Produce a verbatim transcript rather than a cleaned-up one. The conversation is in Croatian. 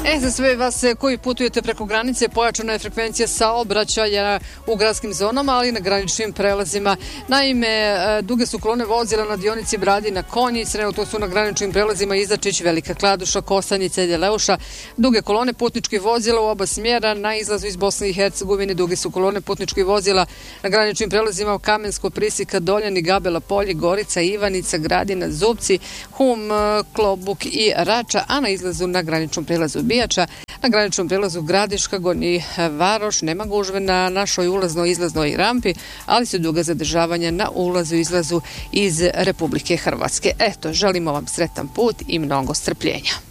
E, za sve vas koji putujete preko granice, pojačana je frekvencija saobraćaja u gradskim zonama, ali i na graničnim prelazima. Naime, duge su kolone vozila na dionici Bradina Konjic, trenutno su na graničnim prelazima Izačić, Velika Kladuša, Kostanjica i Deleuša. Duge kolone putničkih vozila u oba smjera na izlazu iz Bosne i Hercegovine. Duge su kolone putničkih vozila na graničnim prelazima Kamensko, Prisika, Doljani, Gabela Polje, Gorica, Ivanica, Gradina, Zubci, Hum, Klobuk i Rača, a na izlazu na graničnom prelazu Bijača, na graničnom prelazu Gradiška, Gornji Varoš, nema gužve na našoj ulaznoj izlaznoj rampi, ali su duga zadržavanja na ulazu i izlazu iz Republike Hrvatske. Eto, želimo vam sretan put i mnogo strpljenja.